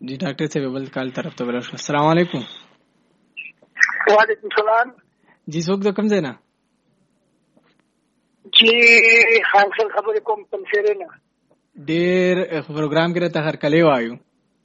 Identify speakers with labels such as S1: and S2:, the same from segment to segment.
S1: जी डॉक्टर साहब बल काल तरफ ته بلل. السلام علیکم.
S2: وعلیکم السلام.
S1: जी څوک د کوم ځای نه؟
S2: جی خانسل خبرې کوم پنځیرې نه.
S1: ډېر پروګرام کې راته هرکلی وایو.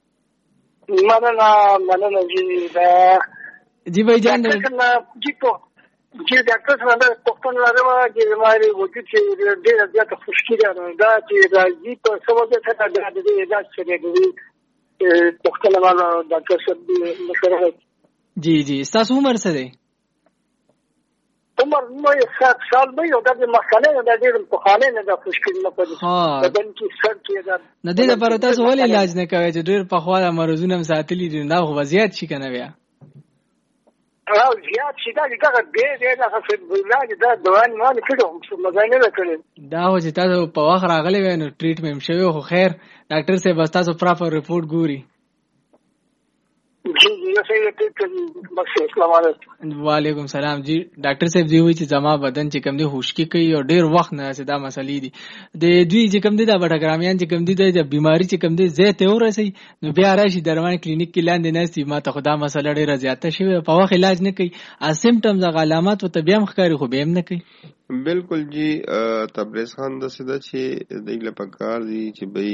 S2: مننه جی دا
S1: جی بھائی جان
S2: جی ډاکټر صاحب پښتون لرم چې زماري وجود چې ډېر زیات خوشکی ده دا چې راځي په سبب څه دا د دې علاج څه دی پښتون لرم ډاکټر صاحب مشوره.
S1: جی جی تاسو عمر څه دی؟
S2: عمر نو 7 سال دی او دا د مسالې د ډېر په خاله نه د خوشکی نه پدې بدن کې سر کې دا
S1: نه دې لپاره تاسو ولې علاج نه کوي چې ډېر په خواله مرزونه هم ساتلي دي دا خو وضعیت شي کنه بیا
S2: او زیات شي دا دغه به دا څه بلای دا دوان ما نه کړو مزاینه نه کړل
S1: دا و چې تاسو په وخت راغلي وای نو ټریټمنټ شوی خو خیر ډاکټر صاحب بس تاسو پراپر ریپورت ګوري.
S2: جی جی صحیح ته السلام علیکم.
S1: وعلیکم السلام. جی ډاکټر صاحب دی وی چې زما بدن چې کم دی خوشکی کوي او ډیر وخت نه دا مسلې دي د دوی چې کم دی دا بټګرامیان چې کم دی د بیماری چې کم دی زه ته ورسي نو بیا راشي درمان کلینیک کې لاندې نه سي ما ته خدا مسله ډیره زیاته شوی په وخت علاج نه کوي سیمټمز علامات او طبيعم ښکاری خو به هم نه کوي.
S3: بالکل جی تبریز خان د سده چې دغه پکار دي چې بې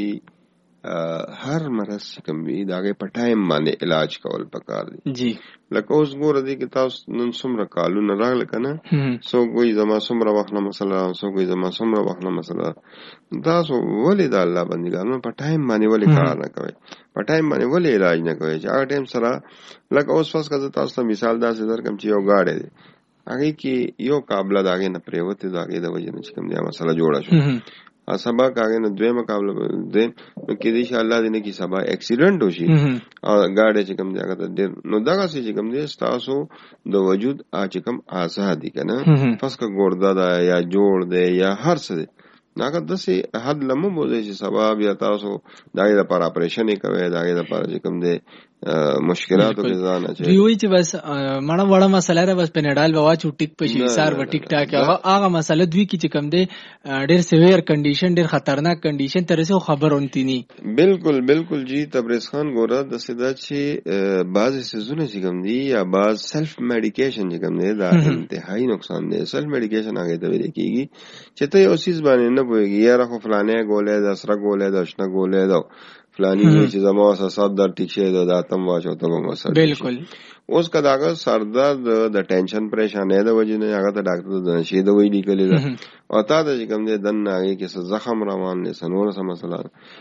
S3: هر مرض کوم وي داغه په ټایم باندې علاج کول پکار دي.
S1: جی
S3: لکه اوس ګوره دي کې تاسو نن څومره کالونه راغله کنه سو کوئی زما څومره وخت نه مسله سو کوئی زما څومره وخت نه مسله تاسو ولې د الله بندګانو په ټایم باندې ولې کار نه کوي په ټایم باندې ولې علاج نه کوي چې هغه ټایم سره لکه اوس فاس کزه تاسو ته مثال داسې درکم چې یو گاډي دی هغه کې یو قابله داګه نه پریوته داګه د وجه نه چې کوم دی مسله جوړه شو سبا کاغه نه دوی مقابله ده نو کې دې ان الله دې نه کی سبا اکسیډنٹ وشي او گاډي چې کوم دی هغه ډېر نو دغه چې کوم دی تاسو د وجود چې کوم آزادی کنه پس کا ګوردا دا یا جوړ دی یا هر څه دی هغه د سي حد لمو بوزي چې سبا بیا تاسو دغه لپاره اپریشن کوي دغه لپاره چې کوم دی مشکلاتو کې ځان اچي
S1: دی وی چې بس مړه وړه مسله را بس پنډال بوا چو ټیک پشي سار و ټیک ټاک هغه مسله دوی کې چې کم دی ډېر سیویر کنډیشن ډېر خطرناک کنډیشن تر څو خبرونتی ني.
S3: بالکل بالکل جی تبریز خان ګوره د سدا چې بعض سيزونه چې کم دي یا بعض سیلف میډیکیشن چې کم دی دا انتهایی نقصان دی. سیلف میډیکیشن هغه ته ویل کیږي چې ته یو سیس باندې نه پويږي یا راخو فلانه ګولې د اسره ګولې د اشنا ګولې دا فلانی چې زما اساسات در ټیک شه د اتم واچو ته مسله
S1: بالکل
S3: اوس کداغه سردرد د ټینشن پریشانې د وجې نه هغه ته ډاکټر د نشي د ویلي کړي دا او تا د کوم دې دن هغه کې څه زخم روان نه سنور سم مسله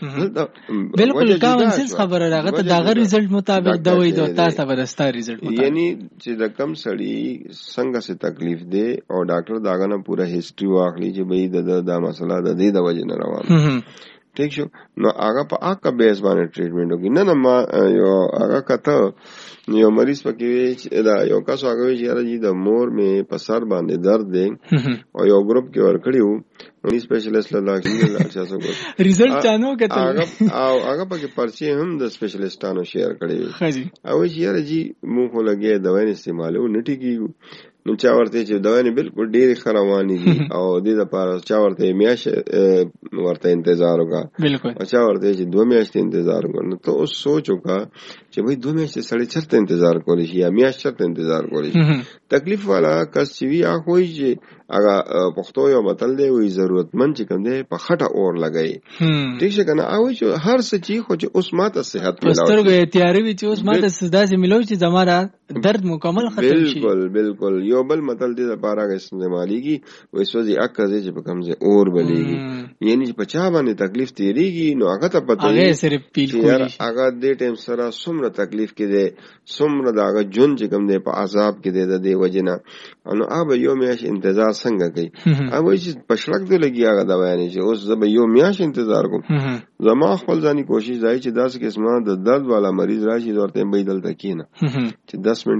S1: بالکل کامن سنس خبره راغله ته داغه ریزلټ مطابق د وې د تاسو به دستا ریزلټ مطابق
S3: یعنی چې د کم سړی څنګه څه تکلیف دی او ډاکټر داغه نه پوره هیستوري واخلي چې به د مسله د دې د وجې نه روان ٹھیک شو نو هغه په اکا بیس باندې ټریټمنټ وکړي نه ما یو هغه کته یو مریض پکې دا یو کس هغه چې راځي د مور می په سر باندې درد دی او یو ګروپ کې ور کړیو نو سپیشلیست له لاګي تاسو کو
S1: ریزلټ چانو کته
S3: هغه پکې پرچی هم د سپیشلیستانو شیر کړی او چې راځي مو خو لګي دوايي استعمالو نټی کیږي نو چا ورته چې دوايي بالکل ډېر خروانی دي او د دې لپاره چا ورته میاش ورته انتظار وکا
S1: بالکل
S3: او چا ورته چې 2 میاشتې انتظار وکړ نو ته اوس سوچ وکا چې وای 2 میاشتې سړی چرته انتظار کولی شي یا میاش چرته انتظار کولی شي تکلیف والا کس چې وی هغه چې هغه پښتو یو متل دی وی ضرورتمند چې کوم دی په خټه اور لګای ٹھیک شه کنه او چې هر څه چې خو چې اوس ماته صحت ملو
S1: پسترګو تیاری وی چې اوس ماته سدا سي ملو چې زماره درد مکمل ختم شي.
S3: بالکل بالکل یو بل متل دی لپاره استعماليږي وې سوځي اکه چې په کومه اور بلېږي یعنی چې په چا باندې تکلیف تیریږي نو هغه ته پته
S1: هغه سره پیل کوي
S3: هغه دې ټیم سره څومره تکلیف کې دی څومره داغه جون چې کوم دی په عذاب کې دی د دې وجنه نو هغه یو میاش انتظار څنګه کوي هغه چې پښلک دی لګي هغه دا وایي چې اوس زه به یو میاش انتظار کوم زما خپل ځاني کوشش دی چې داسې قسمه د درد والا مریض راشي ورته به دلته کینه چې 10